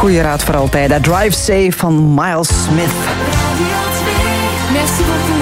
Goeie raad voor altijd. Dat Drive Safe van Miles Smith. Merci beaucoup.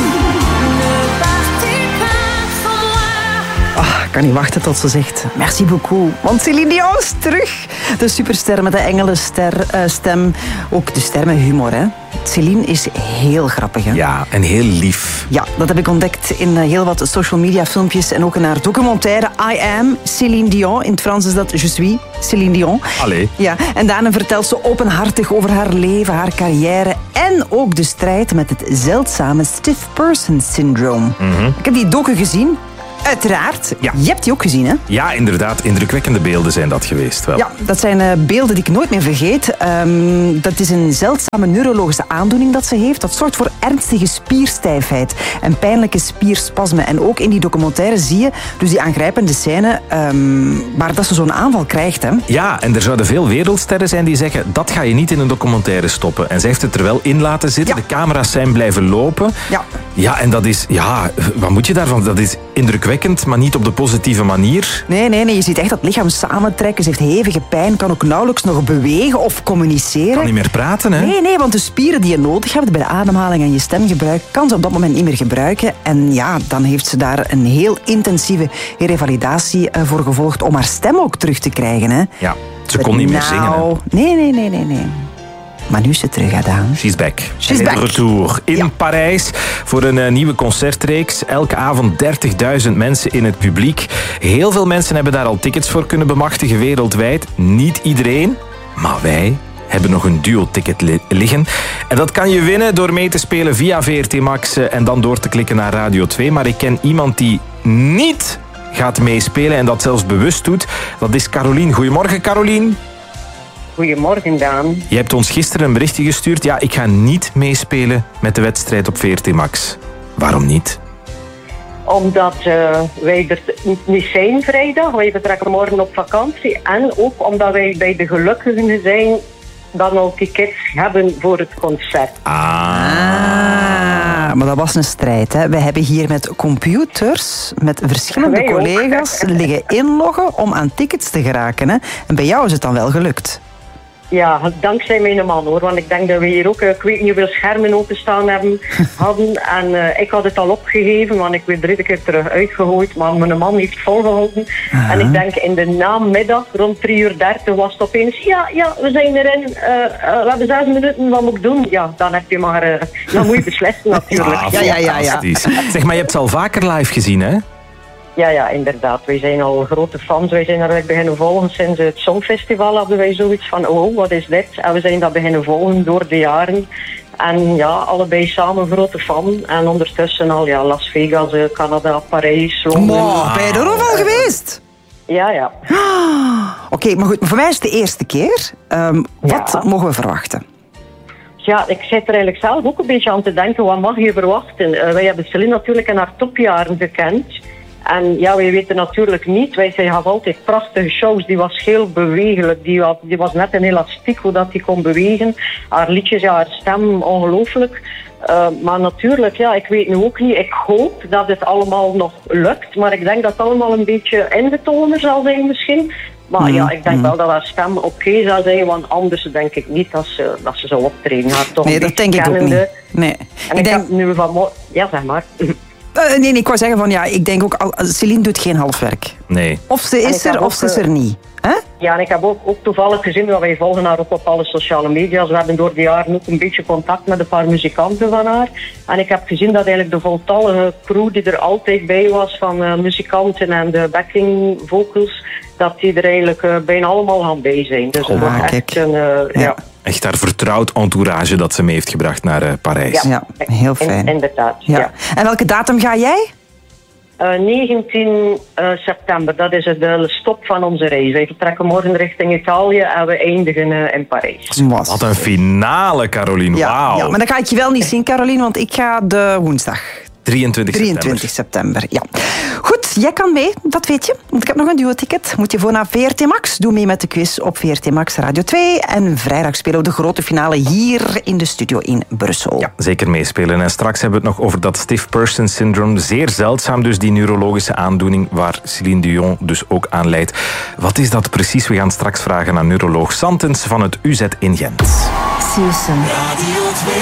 Ik kan niet wachten tot ze zegt merci beaucoup. Want Céline Dion is terug. De superster met de engelenstem. Ook de ster met humor, hè. Céline is heel grappig, hè? Ja, en heel lief. Ja, dat heb ik ontdekt in heel wat social media filmpjes en ook in haar documentaire I Am Céline Dion. In het Frans is dat Je suis Céline Dion. Allee. Ja, en daarin vertelt ze openhartig over haar leven, haar carrière en ook de strijd met het zeldzame stiff person syndrome. Ik heb die docu gezien. Uiteraard. Ja. Je hebt die ook gezien, hè? Ja, inderdaad. Indrukwekkende beelden zijn dat geweest. Wel. Ja, dat zijn beelden die ik nooit meer vergeet. Dat is een zeldzame neurologische aandoening dat ze heeft. Dat zorgt voor ernstige spierstijfheid en pijnlijke spierspasmen. En ook in die documentaire zie je dus die aangrijpende scène waar dat ze zo'n aanval krijgt. Hè? Ja, en er zouden veel wereldsterren zijn die zeggen dat ga je niet in een documentaire stoppen. En zij heeft het er wel in laten zitten. Ja. De camera's zijn blijven lopen. Ja. Ja, en dat is... Ja, wat moet je daarvan? Dat is indrukwekkend, maar niet op de positieve manier. Nee. Je ziet echt dat lichaam samentrekken. Ze heeft hevige pijn, kan ook nauwelijks nog bewegen of communiceren. Kan niet meer praten, hè? Nee, want de spieren die je nodig hebt bij de ademhaling en je stemgebruik, kan ze op dat moment niet meer gebruiken. En ja, dan heeft ze daar een heel intensieve revalidatie voor gevolgd om haar stem ook terug te krijgen. Hè. Ja, ze kon niet meer zingen. Hè? Nee. Maar nu is ze terug, Daan. She's back. She's en back. de retour in Parijs voor een nieuwe concertreeks. Elke avond 30.000 mensen in het publiek. Heel veel mensen hebben daar al tickets voor kunnen bemachtigen wereldwijd. Niet iedereen, maar wij hebben nog een duo-ticket liggen. En dat kan je winnen door mee te spelen via VRT Max en dan door te klikken naar Radio 2. Maar ik ken iemand die niet gaat meespelen en dat zelfs bewust doet. Dat is Carolien. Goedemorgen, Carolien. Goedemorgen, Daan. Je hebt ons gisteren een berichtje gestuurd. Ja, ik ga niet meespelen met de wedstrijd op VRT Max. Waarom niet? Omdat wij er niet zijn vrijdag. Wij betrekken morgen op vakantie. En ook omdat wij bij de gelukkigen zijn dan al tickets hebben voor het concert. Maar dat was een strijd. Hè. We hebben hier met computers, met verschillende Wij ook. collega's liggen inloggen om aan tickets te geraken. Hè. En bij jou is het dan wel gelukt. Ja, dankzij mijn man hoor. Want ik denk dat we hier ook, ik weet niet hoeveel schermen openstaan hadden. En ik had het al opgegeven, want ik werd 3 keer terug uitgegooid. Maar mijn man heeft volgehouden. En ik denk in de namiddag, rond 3:30 was het opeens... Ja, we zijn erin. We hebben 6 minuten, wat moet ik doen? Ja, dan heb je maar... dan moet je beslissen natuurlijk. Ja. Fantastisch. Zeg, maar je hebt ze al vaker live gezien, hè? Ja, inderdaad. Wij zijn al grote fans. Wij zijn daar beginnen volgen sinds het Songfestival. Hadden wij zoiets van, oh, wat is dit? En we zijn dat beginnen volgen door de jaren. En ja, allebei samen grote fan. En ondertussen al Las Vegas, Canada, Parijs, Londen. Ben je er ook al geweest? Ja. Oké, maar goed. Voor mij is het de eerste keer. Wat mogen we verwachten? Ja, ik zit er eigenlijk zelf ook een beetje aan te denken. Wat mag je verwachten? Wij hebben Céline natuurlijk in haar topjaren gekend. En ja, wij weten natuurlijk niet. Wij had altijd prachtige shows. Die was heel bewegelijk. Die was net een elastiek hoe dat die kon bewegen. Haar liedjes, haar stem, ongelooflijk. Maar natuurlijk, ik weet nu ook niet. Ik hoop dat het allemaal nog lukt. Maar ik denk dat het allemaal een beetje ingetoner zal zijn misschien. Maar ik denk wel dat haar stem oké zou zijn. Want anders denk ik niet dat ze zou optreden. Nee, dat denk ik ook niet. Nee. En ik heb nu vanmorgen... Ja, zeg maar... Nee, ik wou zeggen van ik denk ook, Céline doet geen halfwerk. Nee. Of ze is er, of ze is er niet. Hè? Ja, en ik heb ook toevallig gezien, dat wij volgen haar ook op alle sociale media. We hebben door de jaren ook een beetje contact met een paar muzikanten van haar. En ik heb gezien dat eigenlijk de voltallige crew die er altijd bij was, van muzikanten en de backing vocals, dat die er eigenlijk bijna allemaal gaan bij zijn. Dus het wordt echt een... Echt haar vertrouwd entourage dat ze mee heeft gebracht naar Parijs. Ja, heel fijn. Inderdaad, ja. En welke datum ga jij? 19 september, dat is de stop van onze reis. Wij vertrekken morgen richting Italië en we eindigen in Parijs. Wat een finale, Carolien. Wauw. Ja, maar dan ga ik je wel niet zien, Carolien, want ik ga de woensdag 23 september, ja. Goed, jij kan mee, dat weet je. Want ik heb nog een duo-ticket. Moet je voor naar VRT Max. Doe mee met de quiz op VRT Max Radio 2. En vrijdag spelen we de grote finale hier in de studio in Brussel. Ja, zeker meespelen. En straks hebben we het nog over dat stiff person syndrome. Zeer zeldzaam dus, die neurologische aandoening waar Céline Dion dus ook aan leidt. Wat is dat precies? We gaan straks vragen aan neuroloog Santens van het UZ in Gent. See you soon.